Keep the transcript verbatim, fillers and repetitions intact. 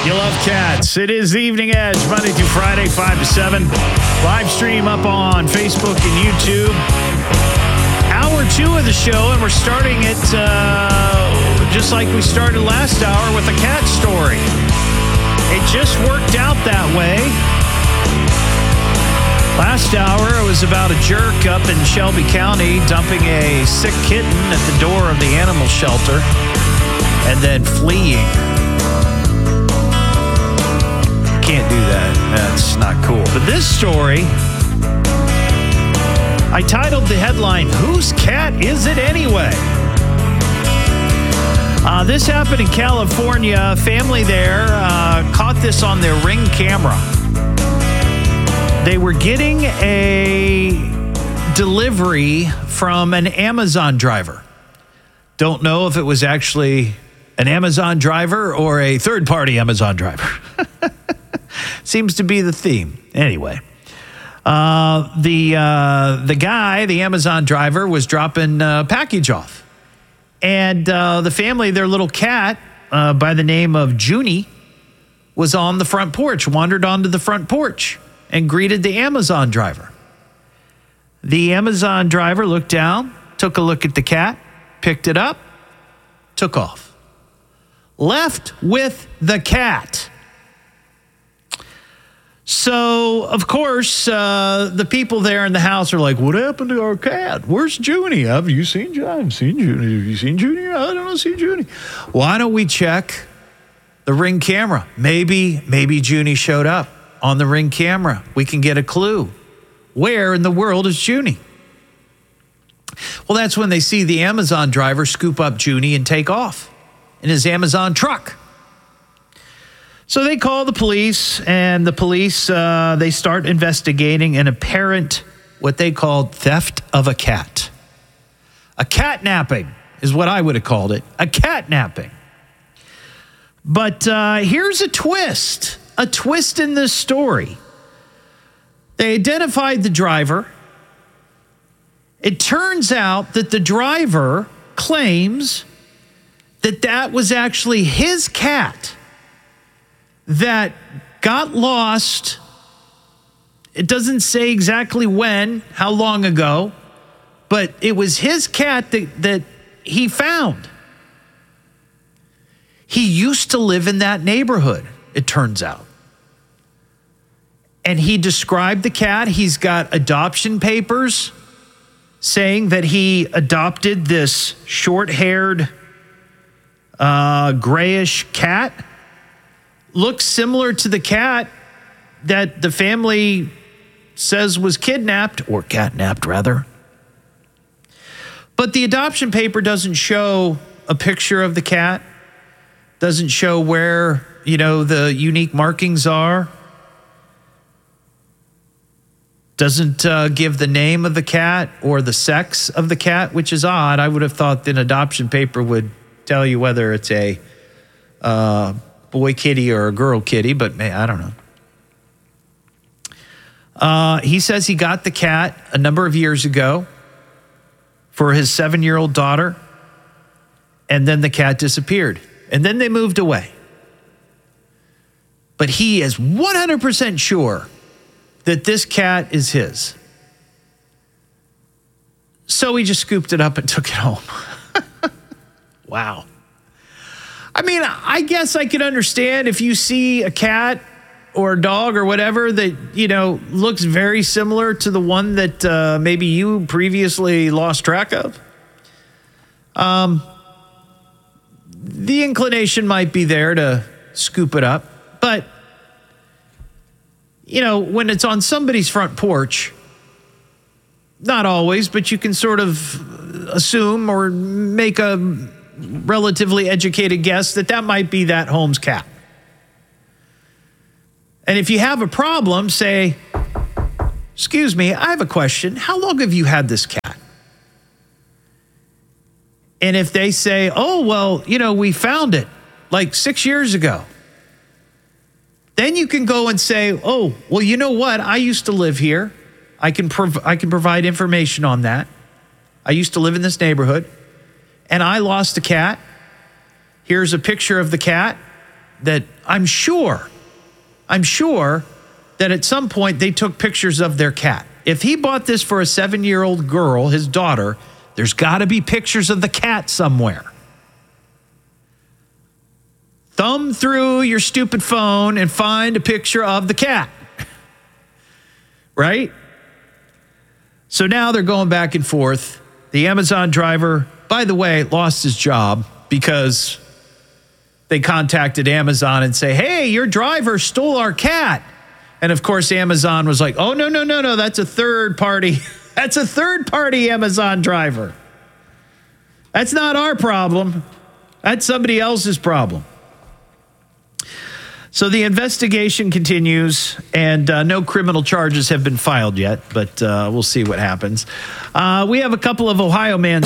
You love cats. It is the Evening Edge, Monday through Friday, five to seven. Live stream up on Facebook and YouTube. Hour two of the show, and we're starting it uh, just like we started last hour with a cat story. It just worked out that way. Last hour, it was about a jerk up in Shelby County dumping a sick kitten at the door of the animal shelter and then fleeing. Can't do that. That's not cool. But this story, I titled the headline, "Whose Cat Is It Anyway?" Uh, this happened in California. A family there uh, caught this on their Ring camera. They were getting a delivery from an Amazon driver. Don't know if it was actually an Amazon driver or a third-party Amazon driver. Seems to be the theme. Anyway, uh, the uh, the guy, the Amazon driver, was dropping a package off. And uh, the family, their little cat uh, by the name of Junie, was on the front porch, wandered onto the front porch and greeted the Amazon driver. The Amazon driver looked down, took a look at the cat, picked it up, took off. Left with the cat. So, of course, uh, the people there in the house are like, "What happened to our cat? Where's Junie? Have you seen Junie? I've seen Junie. Have you seen Junie? I don't see Junie." Why don't we check the Ring camera? Maybe, maybe Junie showed up on the Ring camera. We can get a clue. Where in the world is Junie? Well, that's when they see the Amazon driver scoop up Junie and take off in his Amazon truck. So they call the police, and the police, uh, they start investigating an apparent, what they called theft of a cat. A catnapping is what I would have called it, a catnapping. But uh, here's a twist, a twist in this story. They identified the driver. It turns out that the driver claims that that was actually his cat that got lost. It doesn't say exactly when, how long ago, but it was his cat that, that he found. He used to live in that neighborhood, it turns out. And he described the cat. He's got adoption papers saying that he adopted this short-haired, uh, grayish cat. Looks similar to the cat that the family says was kidnapped, or catnapped rather. But the adoption paper doesn't show a picture of the cat, doesn't show where, you know, the unique markings are, doesn't uh, give the name of the cat or the sex of the cat, which is odd. I would have thought that an adoption paper would tell you whether it's a uh, boy kitty or a girl kitty, but man, I don't know. Uh, he says he got the cat a number of years ago for his seven-year-old daughter, and then the cat disappeared, and then they moved away. But he is one hundred percent sure that this cat is his. So he just scooped it up and took it home. Wow. I mean, I guess I could understand if you see a cat or a dog or whatever that, you know, looks very similar to the one that uh, maybe you previously lost track of. Um, the inclination might be there to scoop it up. But, you know, when it's on somebody's front porch, not always, but you can sort of assume or make a relatively educated guess that that might be that home's cat. And if you have a problem, say, "Excuse me, I have a question. How long have you had this cat?" And if they say, "Oh, well, you know, we found it like six years ago," then you can go and say, "Oh, well, you know what? I used to live here. I can prov- I can provide information on that. I used to live in this neighborhood, and I lost a cat. Here's a picture of the cat. that I'm sure, I'm sure that at some point they took pictures of their cat. If he bought this for a seven-year-old girl, his daughter, there's got to be pictures of the cat somewhere. Thumb through your stupid phone and find a picture of the cat. Right? So now they're going back and forth. The Amazon driver, by the way, lost his job because they contacted Amazon and say, hey, your driver stole our cat. And of course, Amazon was like, oh, no, no, no, no, that's a third party. That's a third party Amazon driver. That's not our problem. That's somebody else's problem. So the investigation continues, and uh, no criminal charges have been filed yet, but uh, we'll see what happens. Uh, we have a couple of Ohio man